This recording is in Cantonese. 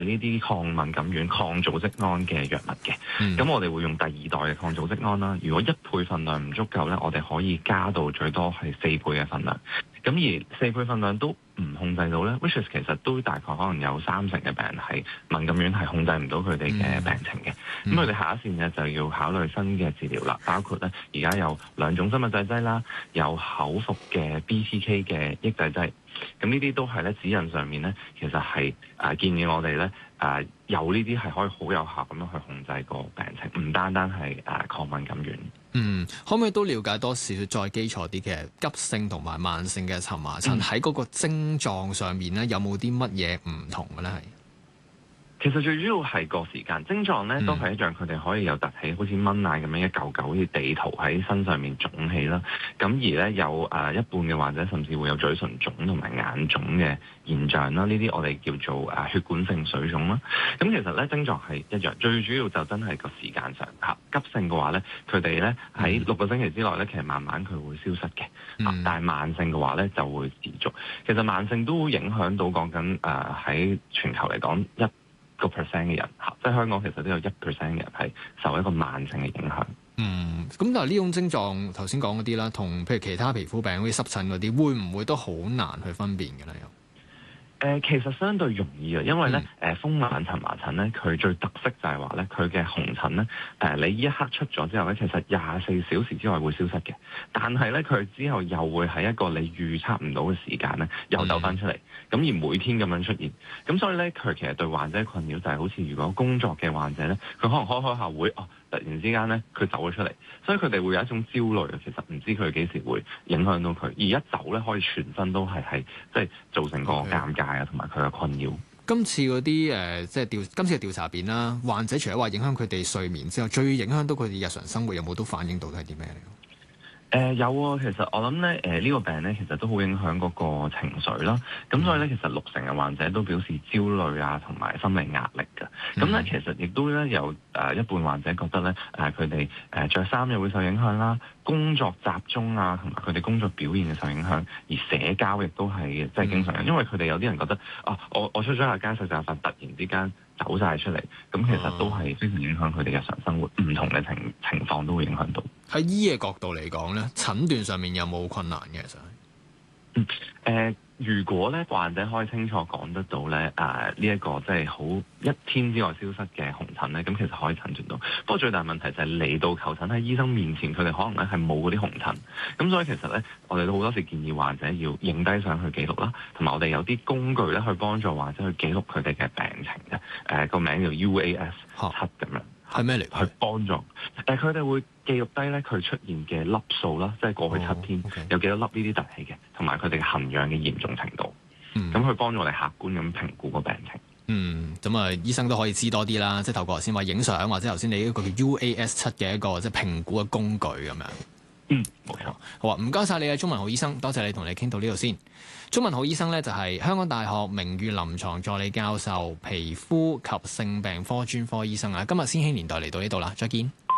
呢啲抗敏感丸、抗組織胺嘅藥物嘅。咁我哋會用第二代嘅抗組織胺啦。如果1倍份量唔足夠咧，我哋可以加到最多係4倍嘅份量。咁而4倍份量都唔控制到咧 which is 其實都大概可能有30%嘅病人係敏感丸係控制唔到佢哋嘅病情嘅。咁佢哋下一線嘅就要考慮新嘅治療啦，包括咧而家有2種生物製劑啦，有口服嘅 BTK 嘅抑制劑。咁呢啲都係咧指引上面咧，其實係建議我哋咧有呢啲係可以好有效咁樣去控制個病情，唔單單係抗敏感丸。 可唔可以都了解多少少再基礎啲嘅急性同埋慢性嘅蕁麻疹喺嗰個症狀上面咧，有冇啲乜嘢唔同嘅咧？係其實最主要係個時間，症狀咧都係一樣，佢哋可以有凸起，好似蚊奶咁樣一嚿嚿好似地圖喺身上面腫起啦。咁而咧有一半嘅患者甚至會有嘴唇腫同埋眼腫嘅現象啦。呢啲我哋叫做血管性水腫啦。咁其實咧症狀係一樣，最主要就真係個時間上嚇。急性嘅話咧，佢哋咧喺6個星期之內咧，其實慢慢佢會消失嘅。但係慢性嘅話咧就會持續。其實慢性都會影響到講緊喺全球嚟講1% 嘅人嚇，即係香港其實都有1% 嘅人係受一個慢性嘅影響。 咁但係呢種症狀頭先講嗰啲啦，同譬如其他皮膚病好似濕疹嗰啲，會唔會都好難去分辨嘅咧？ 其實相對容易啊，因為咧風癦蕁麻疹咧，佢最特色就係話咧，佢嘅紅疹咧你呢一刻出咗之後咧，其實24小時之內會消失嘅。但係咧，佢之後又會喺一個你預測唔到嘅時間咧，又走翻出嚟。咁而每天咁樣出現，咁所以咧，佢其實對患者困擾就係好似如果工作嘅患者咧，佢可能開下會突然之間咧，佢走咗出嚟，所以佢哋會有一種焦慮啊。其實唔知佢幾時會影響到佢，而一走咧，可以全身都係即係造成個尷尬啊，同埋佢嘅困擾。 今次嗰啲今次嘅調查入邊啦，患者除咗話影響佢哋睡眠之後，最影響到佢哋日常生活有冇都反映到係啲咩嚟？ 有啊，其實我諗咧，呢個病咧，其實都好影響嗰個情緒啦。咁所以咧，其實60%嘅患者都表示焦慮啊，同埋心理壓力㗎。咁咧，其實亦都咧有一半患者覺得咧，佢哋着衫又會受影響啦，工作集中啊，同埋佢哋工作表現嘅受影響，而社交亦都係即係經常，因為佢哋有啲人覺得我出咗下街食飯，突然之間走晒出嚟，咁其實都係非常影響佢哋日常生活，唔同嘅情況都會影響到。 喺醫嘅角度嚟講咧，診斷上面有冇困難嘅？其實如果咧患者可以清楚講得到咧，呢一個即係好1天之外消失嘅紅疹咧，咁其實可以診斷到。不過最大問題就係嚟到求診喺醫生面前，佢哋可能咧係冇嗰啲紅疹。咁所以其實咧，我哋都好多時建議患者要影低上去記錄啦，同埋我哋有啲工具咧去幫助患者去記錄佢哋嘅病情嘅。個名叫 UAS7 咁樣。 係咩嚟？ 去幫助佢哋會記錄低咧佢出現嘅粒數啦，即係過去7天有幾多粒呢啲凸起嘅，同埋佢哋嘅痕癢嘅嚴重程度。咁去幫助我哋客觀咁評估個病情。 咁醫生都可以知多啲啦，即係透過頭先話影相，或者頭先你呢個叫 UAS7 嘅一個即係評估嘅工具咁樣。 冇錯。 好啊，唔該晒你啊，鍾文浩醫生，多謝你同你傾到呢度先。鍾文浩醫生呢，就係香港大學名譽臨床助理教授、皮膚及性病科專科醫生啊。今日千禧年代嚟到呢度啦，再見。